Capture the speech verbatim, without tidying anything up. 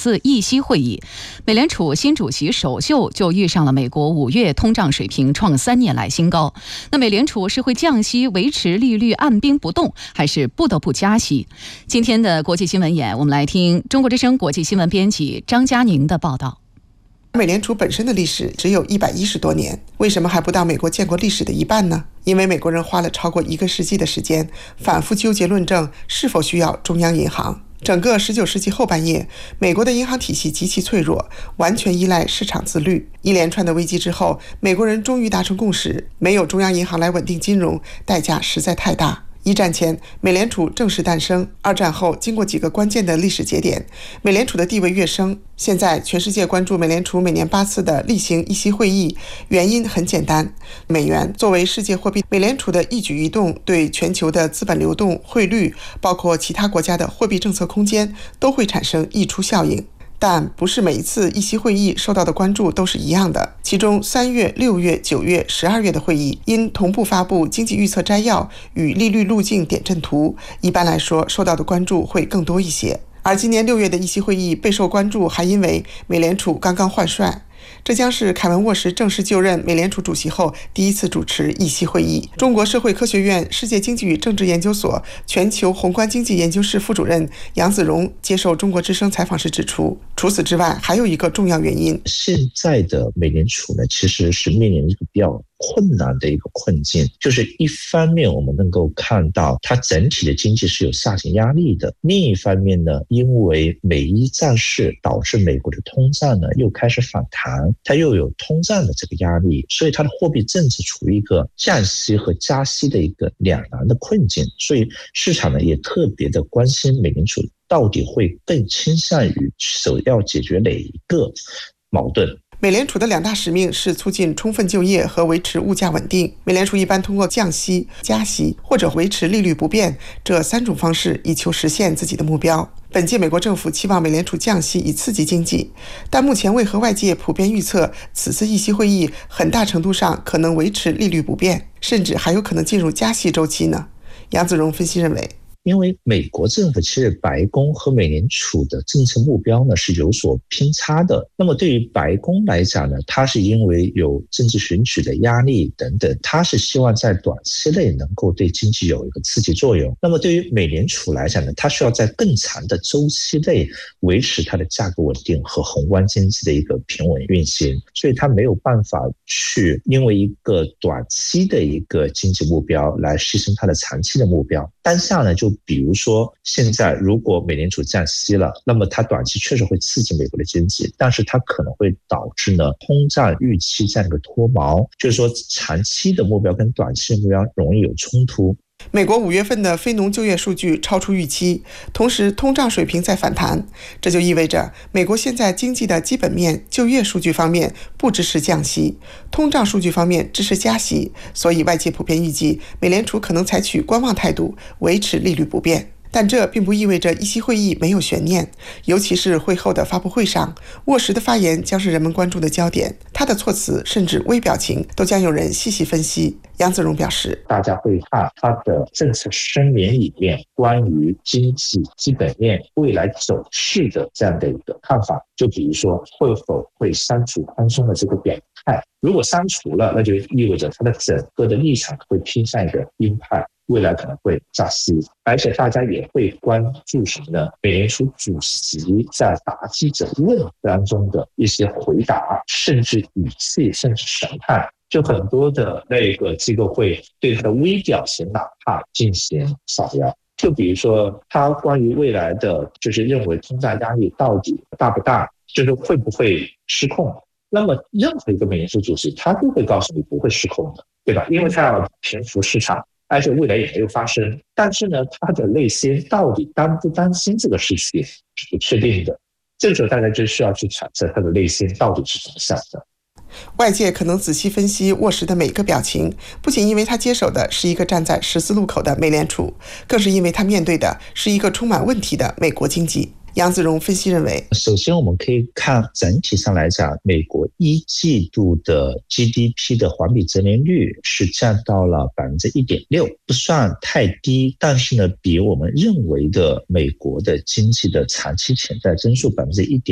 次议息会议，美联储新主席首秀就遇上了美国五月通胀水平创三年来新高。那美联储是会降息维持利率按兵不动，还是不得不加息？今天的国际新闻眼，我们来听中国之声国际新闻编辑张佳宁的报道。 美联储本身的历史只有一百一十多年，为什么还不到美国建国历史的一半呢？因为美国人花了超过一个世纪的时间，反复纠结论证是否需要中央银行。整个十九世纪后半叶，美国的银行体系极其脆弱，完全依赖市场自律。一连串的危机之后，美国人终于达成共识，没有中央银行来稳定金融，代价实在太大。一战前，美联储正式诞生；二战后，经过几个关键的历史节点，美联储的地位跃升。现在，全世界关注美联储每年八次的例行议息会议，原因很简单：美元作为世界货币，美联储的一举一动对全球的资本流动、汇率，包括其他国家的货币政策空间，都会产生溢出效应。但不是每一次议息会议受到的关注都是一样的，其中三月、六月、九月、十二月的会议因同步发布经济预测摘要与利率路径点阵图，一般来说受到的关注会更多一些。而今年六月的议息会议备受关注，还因为美联储刚刚换帅。这将是凯文沃什正式就任美联储主席后第一次主持议息会议。中国社会科学院世界经济与政治研究所全球宏观经济研究室副主任杨子荣接受中国之声采访时指出，除此之外还有一个重要原因， 现在的美联储呢，其实是面临一个比较困难的一个困境，就是一方面我们能够看到它整体的经济是有下行压力的，另一方面呢，因为美伊战事导致美国的通胀呢又开始反弹，它又有通胀的这个压力，所以它的货币政策处于一个降息和加息的一个两难的困境，所以市场呢也特别的关心美联储到底会更倾向于首要解决哪一个矛盾。 美联储的两大使命是促进充分就业和维持物价稳定。美联储一般通过降息、加息或者维持利率不变这三种方式，以求实现自己的目标。本届美国政府期望美联储降息以刺激经济，但目前为何外界普遍预测此次议息会议很大程度上可能维持利率不变，甚至还有可能进入加息周期呢？杨子荣分析认为， 因为美国政府其实白宫和美联储的政策目标呢是有所偏差的。那么对于白宫来讲呢，它是因为有政治选举的压力等等，它是希望在短期内能够对经济有一个刺激作用。那么对于美联储来讲呢，它需要在更长的周期内维持它的价格稳定和宏观经济的一个平稳运行，所以它没有办法去因为一个短期的一个经济目标来牺牲它的长期的目标。当下呢，就比如说现在如果美联储降息了，那么它短期确实会刺激美国的经济，但是它可能会导致呢通胀预期这样一个脱锚，就是说长期的目标跟短期的目标容易有冲突。 美国五月份的非农就业数据超出预期，同时通胀水平在反弹，这就意味着美国现在经济的基本面就业数据方面不支持降息，通胀数据方面支持加息，所以外界普遍预计美联储可能采取观望态度，维持利率不变。但这并不意味着议息会议没有悬念，尤其是会后的发布会上，沃什的发言将是人们关注的焦点，他的措辞甚至微表情都将有人细细分析。杨子荣表示， 大家会看他的政策声明里面关于经济基本面未来走势的这样的一个看法，就比如说会否会删除宽松的这个表态，如果删除了，那就意味着他的整个的立场会偏向一个鹰派，未来可能会加息。而且大家也会关注什么呢？美联储主席在答记者问当中的一些回答，甚至语气，甚至神态，就很多的那个机构会对他的微表情哪怕进行扫描。就比如说他关于未来的就是认为通胀压力到底大不大，就是会不会失控，那么任何一个美联储主席他都会告诉你不会失控的，对吧？因为他要平复市场，而且未来也没有发生，但是呢，他的内心到底担不担心这个事情是不确定的。这个时候大家就需要去揣测他的内心到底是怎么想的。 外界可能仔细分析沃什的每个表情，不仅因为他接手的是一个站在十字路口的美联储，更是因为他面对的是一个充满问题的美国经济。杨子荣分析认为， 首先我们可以看整体上来讲，美国一季度的 G D P 的环比增年率是降到了 百分之一点六， 不算太低，但是呢，比我们认为的美国的经济的长期潜在增速 百分之一点